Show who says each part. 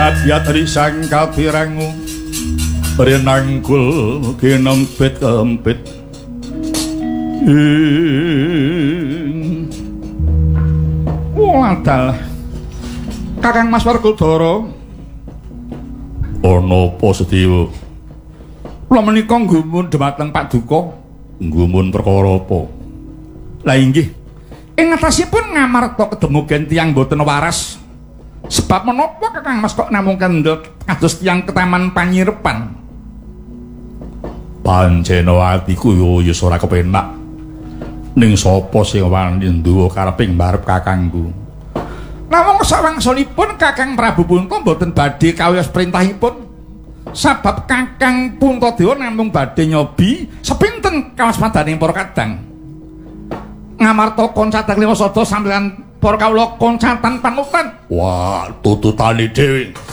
Speaker 1: Sabiat risang kapirangu renangkul kinempit kempit Wadah Kakang Mas Werkudara ana apa Sediwa kula menika nggumun dhumateng Paduka nggumun perkara apa lah inggih ing ngatasipun ngamarta kedemugen tiyang boten waras sebab menapa Kakang Mas kok namung kendel kados tiyang ketaman panyirepan pancena atiku yo ora kepenak ning sapa sing wani nduwa kareping mbarep kakangku namung sawangsulipun Kakang Prabu Punta mboten badhe kawiyos perintahipun sabab Kakang Puntadewa namung badhe nyobi sepinten kawasmadaning para kadang ngamarta koncatan Liwasada sampeyan para kawula koncatan panutan wah tututane dhewe